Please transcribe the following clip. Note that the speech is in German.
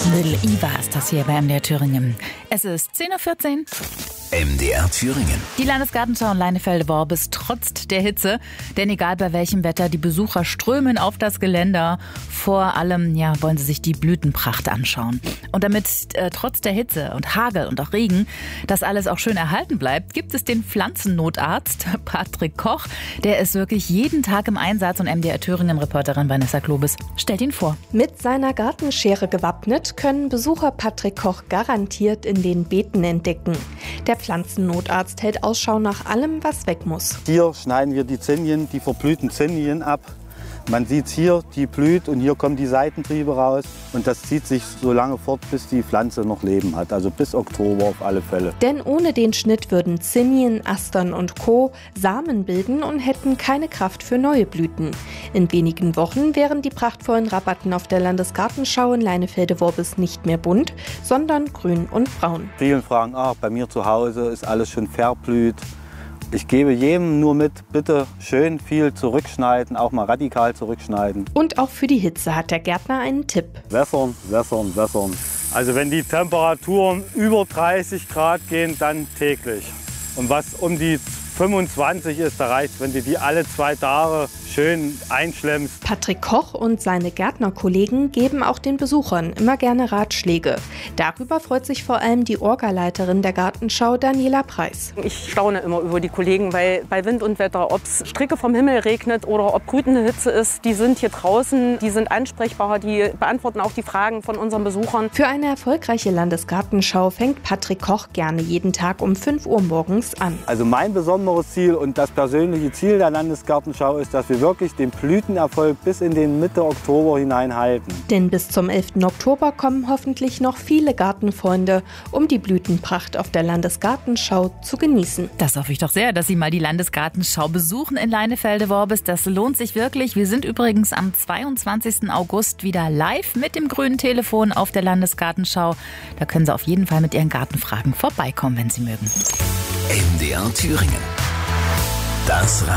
Little Eva ist das hier bei MDR Thüringen. Es ist 10:14 Uhr. MDR Thüringen. Die Landesgartenschau in Leinefelde-Worbis trotzt der Hitze, denn egal bei welchem Wetter, die Besucher strömen auf das Geländer. Vor allem wollen sie sich die Blütenpracht anschauen. Und damit trotz der Hitze und Hagel und auch Regen das alles auch schön erhalten bleibt, gibt es den Pflanzennotarzt Patrick Koch. Der ist wirklich jeden Tag im Einsatz und MDR Thüringen-Reporterin Vanessa Klobis stellt ihn vor. Mit seiner Gartenschere gewappnet können Besucher Patrick Koch garantiert in den Beeten entdecken. Der Pflanzennotarzt hält Ausschau nach allem, was weg muss. Hier schneiden wir die Zinien, die verblühten Zinien ab. Man sieht hier, die blüht und hier kommen die Seitentriebe raus. Und das zieht sich so lange fort, bis die Pflanze noch Leben hat. Also bis Oktober auf alle Fälle. Denn ohne den Schnitt würden Zinien, Astern und Co. Samen bilden und hätten keine Kraft für neue Blüten. In wenigen Wochen wären die prachtvollen Rabatten auf der Landesgartenschau in Leinefelde-Worbis nicht mehr bunt, sondern grün und braun. Vielen fragen, bei mir zu Hause ist alles schon verblüht. Ich gebe jedem nur mit, bitte schön viel zurückschneiden, auch mal radikal zurückschneiden. Und auch für die Hitze hat der Gärtner einen Tipp. Wässern, wässern, wässern. Also wenn die Temperaturen über 30 Grad gehen, dann täglich. Und was um die 25 ist, da reicht, wenn du die alle 2 Tage schön einschlemmst. Patrick Koch und seine Gärtnerkollegen geben auch den Besuchern immer gerne Ratschläge. Darüber freut sich vor allem die Orgaleiterin der Gartenschau, Daniela Preis. Ich staune immer über die Kollegen, weil bei Wind und Wetter, ob es Stricke vom Himmel regnet oder ob brütende Hitze ist, die sind hier draußen, die sind ansprechbar, die beantworten auch die Fragen von unseren Besuchern. Für eine erfolgreiche Landesgartenschau fängt Patrick Koch gerne jeden Tag um 5 Uhr morgens an. Also mein besonderes Ziel und das persönliche Ziel der Landesgartenschau ist, dass wir wirklich den Blütenerfolg bis in den Mitte Oktober hinein halten. Denn bis zum 11. Oktober kommen hoffentlich noch viele Gartenfreunde, um die Blütenpracht auf der Landesgartenschau zu genießen. Das hoffe ich doch sehr, dass Sie mal die Landesgartenschau besuchen in Leinefelde-Worbis. Das lohnt sich wirklich. Wir sind übrigens am 22. August wieder live mit dem grünen Telefon auf der Landesgartenschau. Da können Sie auf jeden Fall mit Ihren Gartenfragen vorbeikommen, wenn Sie mögen. MDR Thüringen. Das